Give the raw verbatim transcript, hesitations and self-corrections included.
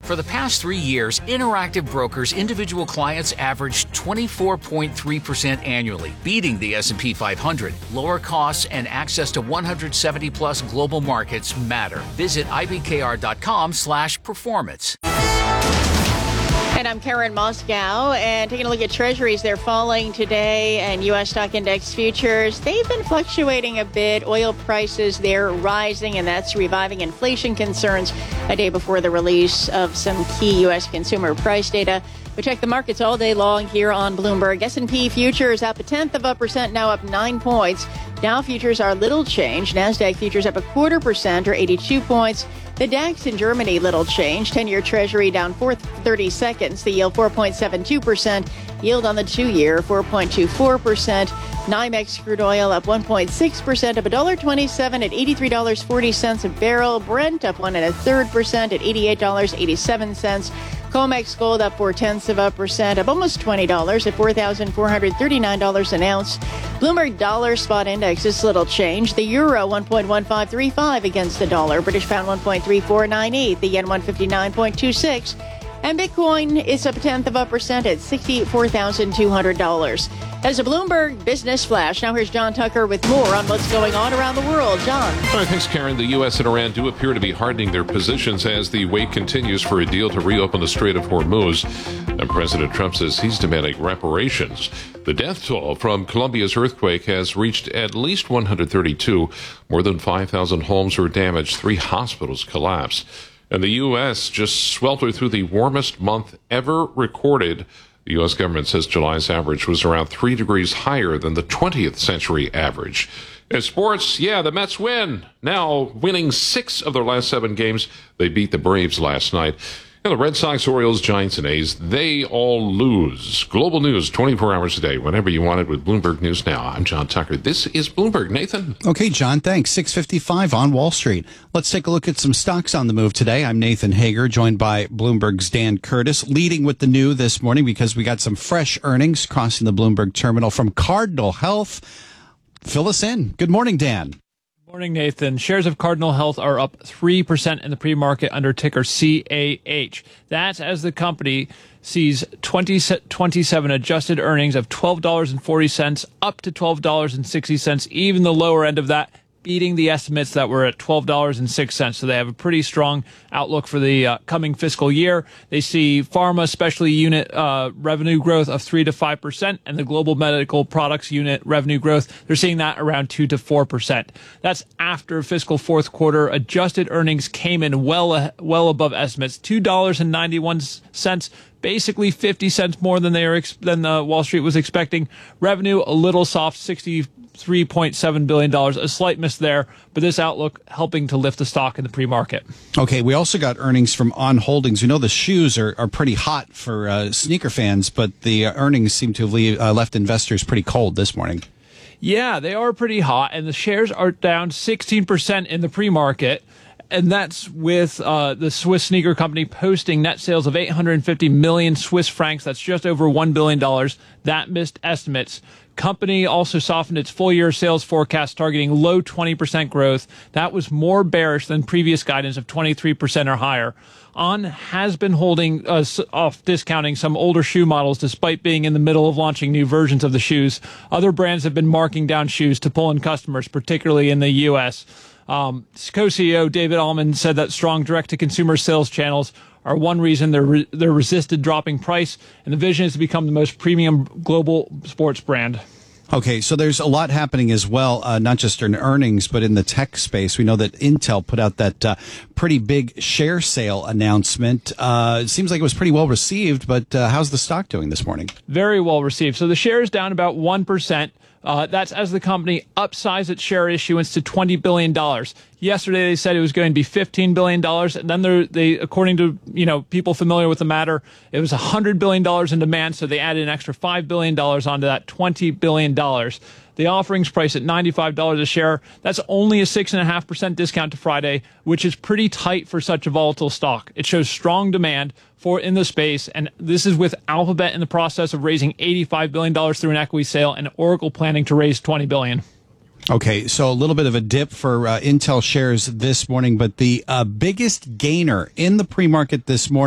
For the past three years, Interactive Brokers individual clients averaged twenty-four point three percent annually, beating the S and P five hundred. Lower costs and access to one hundred seventy plus global markets matter. Visit I B K R dot com slash performance. And I'm Karen Moscow, and taking a look at treasuries, they're falling today, and U S stock index futures, they've been fluctuating a bit. Oil prices, they're rising, and that's reviving inflation concerns a day before the release of some key U S consumer price data. We check the markets all day long here on Bloomberg. S and P futures up a tenth of a percent, now up nine points. Dow futures are little change. NASDAQ futures up a quarter percent or eighty-two points. The DAX in Germany, little change. ten-year Treasury down four thirty seconds. The yield four point seven two percent. Yield on the two-year four point two four percent. NYMEX crude oil up one point six percent, up one dollar twenty-seven at eighty-three dollars and forty cents a barrel. Brent up one and a third percent at eighty-eight dollars and eighty-seven cents. COMEX gold up four tenths of a percent, up almost twenty dollars at four thousand four hundred thirty-nine dollars an ounce. Bloomberg dollar spot index is little change. The euro one point one five three five against the dollar. British pound one point three four nine eight. The yen one fifty-nine point two six. And Bitcoin is up a tenth of a percent at sixty-four thousand two hundred dollars. As a Bloomberg Business Flash, now here's John Tucker with more on what's going on around the world. John. All right, thanks, Karen. The U S and Iran do appear to be hardening their positions as the wait continues for a deal to reopen the Strait of Hormuz. And President Trump says he's demanding reparations. The death toll from Colombia's earthquake has reached at least one hundred thirty-two. More than five thousand homes were damaged. Three hospitals collapsed. And the U S just sweltered through the warmest month ever recorded. The U S government says July's average was around three degrees higher than the twentieth century average. In sports, yeah, the Mets win. Now winning six of their last seven games. They beat the Braves last night. And the Red Sox, Orioles, Giants, and A's, they all lose. Global news twenty-four hours a day, whenever you want it with Bloomberg News Now. I'm John Tucker. This is Bloomberg. Nathan? Okay, John, thanks. six fifty-five on Wall Street. Let's take a look at some stocks on the move today. I'm Nathan Hager, joined by Bloomberg's Dan Curtis, leading with the new this morning because we got some fresh earnings crossing the Bloomberg terminal from Cardinal Health. Fill us in. Good morning, Dan. Morning, Nathan. Shares of Cardinal Health are up three percent in the pre-market under ticker C A H. That's as the company sees twenty twenty-seven adjusted earnings of twelve dollars and forty cents up to twelve dollars and sixty cents, even the lower end of that, beating the estimates that were at twelve dollars and six cents. So they have a pretty strong outlook for the uh, coming fiscal year. They see pharma specialty unit uh, revenue growth of three to five percent, and the global medical products unit revenue growth, they're seeing that around two to four percent. That's after fiscal fourth quarter. Adjusted earnings came in well, uh, well above estimates, two dollars and ninety-one cents. Basically fifty cents more than they were ex- than uh, Wall Street was expecting. Revenue a little soft, sixty-three point seven billion dollars, a slight miss there, but this outlook helping to lift the stock in the pre-market. Okay, we also got earnings from On Holdings. We know the shoes are, are pretty hot for uh, sneaker fans, but the uh, earnings seem to have leave, uh, left investors pretty cold this morning. Yeah, they are pretty hot, and the shares are down sixteen percent in the pre-market. And that's with uh, the Swiss sneaker company posting net sales of eight hundred fifty million Swiss francs. That's just over one billion dollars. That missed estimates. Company also softened its full-year sales forecast, targeting low twenty percent growth. That was more bearish than previous guidance of twenty-three percent or higher. On has been holding uh, off discounting some older shoe models despite being in the middle of launching new versions of the shoes. Other brands have been marking down shoes to pull in customers, particularly in the U S Um, co-C E O David Allman said that strong direct-to-consumer sales channels are one reason they're re- they're resisted dropping price, and the vision is to become the most premium global sports brand. Okay, so there's a lot happening as well, uh, not just in earnings, but in the tech space. We know that Intel put out that uh, pretty big share sale announcement. Uh, it seems like it was pretty well received, but uh, how's the stock doing this morning? Very well received. So the share is down about one percent. Uh, that's as the company upsized its share issuance to twenty billion dollars. Yesterday, they said it was going to be fifteen billion dollars. And then they, according to you know people familiar with the matter, it was one hundred billion dollars in demand. So they added an extra five billion dollars onto that twenty billion dollars. The offering's priced at ninety-five dollars a share. That's only a six point five percent discount to Friday, which is pretty tight for such a volatile stock. It shows strong demand for in the space, and this is with Alphabet in the process of raising eighty-five billion dollars through an equity sale and Oracle planning to raise twenty billion dollars. Okay, so a little bit of a dip for uh, Intel shares this morning, but the uh, biggest gainer in the pre-market this morning